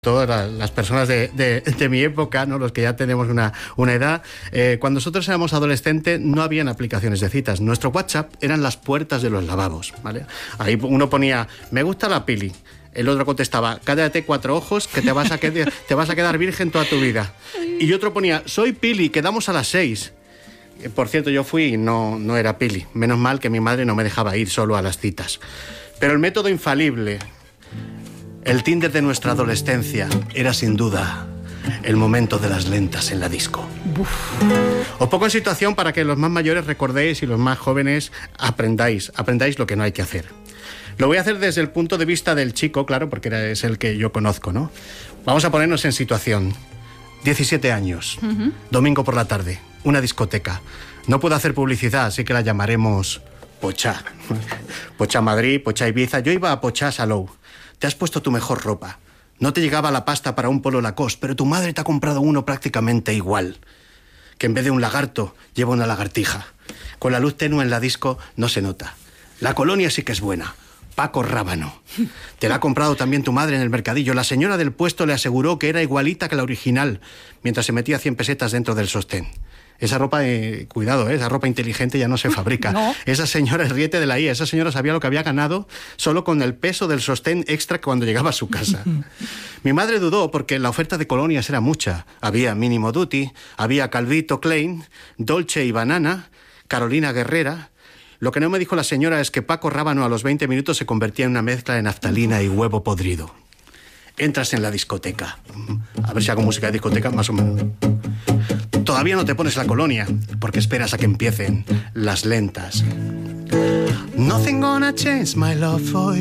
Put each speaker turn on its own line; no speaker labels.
todas las personas de mi época, ¿no? Los que ya tenemos una edad, cuando nosotros éramos adolescentes no habían aplicaciones de citas. Nuestro WhatsApp eran las puertas de los lavabos, ¿vale? Ahí uno ponía, me gusta la Pili. El otro contestaba, cállate 4 ojos que te vas a quedar virgen toda tu vida. Y otro ponía, soy Pili, quedamos a las 6. Por cierto, yo fui y no era Pili. Menos mal que mi madre no me dejaba ir solo a las citas. Pero el método infalible, el Tinder de nuestra adolescencia, era sin duda el momento de las lentas en la disco. Uf. Os pongo en situación para que los más mayores recordéis y los más jóvenes aprendáis lo que no hay que hacer. Lo voy a hacer desde el punto de vista del chico, claro, porque es el que yo conozco, ¿no? Vamos a ponernos en situación. 17 años, domingo por la tarde, una discoteca. No puedo hacer publicidad, así que la llamaremos Pochá. Pochá Madrid, Pochá Ibiza. Yo iba a Pochá Salou. Te has puesto tu mejor ropa. No te llegaba la pasta para un polo Lacoste, pero tu madre te ha comprado uno prácticamente igual. Que en vez de un lagarto, lleva una lagartija. Con la luz tenue en la disco no se nota. La colonia sí que es buena. Paco Rábano. Te la ha comprado también tu madre en el mercadillo. La señora del puesto le aseguró que era igualita que la original, mientras se metía 100 pesetas dentro del sostén. Esa ropa, cuidado, esa ropa inteligente ya no se fabrica. No. Esa señora, ríete de la IA, esa señora sabía lo que había ganado solo con el peso del sostén extra cuando llegaba a su casa. Mi madre dudó porque la oferta de colonias era mucha. Había Mínimo Duty, había Calvito Klein, Dolce y Banana, Carolina Guerrera. Lo que no me dijo la señora es que Paco Rábano a los 20 minutos se convertía en una mezcla de naftalina y huevo podrido. Entras en la discoteca. A ver si hago música de discoteca, más o menos. Todavía no te pones la colonia, porque esperas a que empiecen las lentas. Nothing gonna change my love for you.